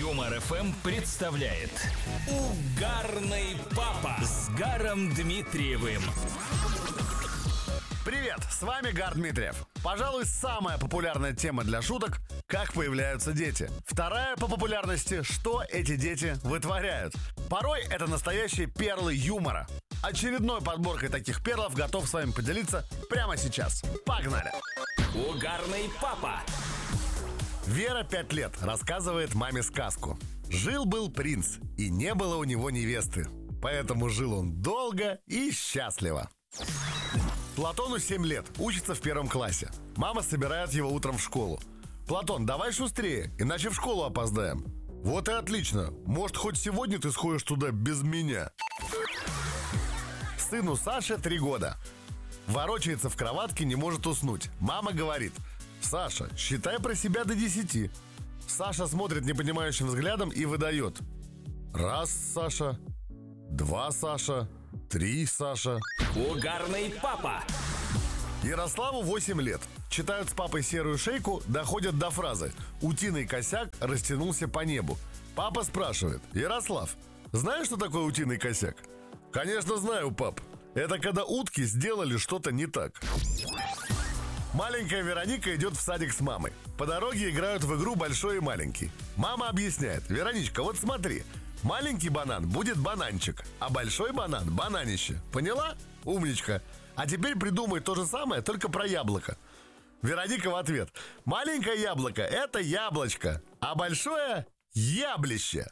Юмор ФМ представляет Угарный папа с Гаром Дмитриевым. Привет, с вами Гар Дмитриев. Пожалуй, самая популярная тема для шуток – как появляются дети. Вторая по популярности – что эти дети вытворяют. Порой это настоящие перлы юмора. Очередной подборкой таких перлов готов с вами поделиться прямо сейчас. Погнали! Угарный папа. Вера, 5 лет, рассказывает маме сказку. Жил-был принц, и не было у него невесты. Поэтому жил он долго и счастливо. Платону 7 лет, учится в 1 классе. Мама собирает его утром в школу. «Платон, давай шустрее, иначе в школу опоздаем». «Вот и отлично. Может, хоть сегодня ты сходишь туда без меня?» Сыну Саше 3 года. Ворочается в кроватке, не может уснуть. Мама говорит: «Саша, считай про себя до 10». Саша смотрит непонимающим взглядом и выдает: «1, Саша, 2, Саша, 3, Саша». Угарный папа. Ярославу 8 лет. Читают с папой «Серую шейку», доходят до фразы «Утиный косяк растянулся по небу». Папа спрашивает: «Ярослав, знаешь, что такое утиный косяк?» «Конечно знаю, пап. Это когда утки сделали что-то не так». Маленькая Вероника идет в садик с мамой. По дороге играют в игру «Большой и маленький». Мама объясняет: «Вероничка, вот смотри, маленький банан будет бананчик, а большой банан – бананище. Поняла? Умничка. А теперь придумай то же самое, только про яблоко». Вероника в ответ: «Маленькое яблоко – это яблочко, а большое – яблище».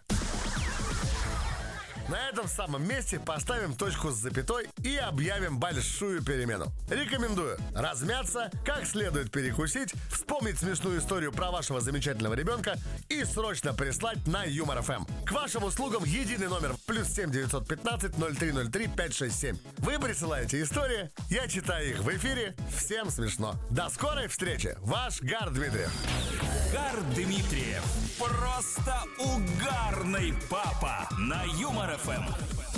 На этом самом месте поставим точку с запятой и объявим большую перемену. Рекомендую размяться, как следует перекусить, вспомнить смешную историю про вашего замечательного ребенка и срочно прислать на Юмор ФМ. К вашим услугам единый номер +7 915 0303 567. Вы присылаете истории, я читаю их в эфире. Всем смешно. До скорой встречи. Ваш Гар Дмитриев. Гар Дмитриев. Просто угарный папа на Юмор ФМ.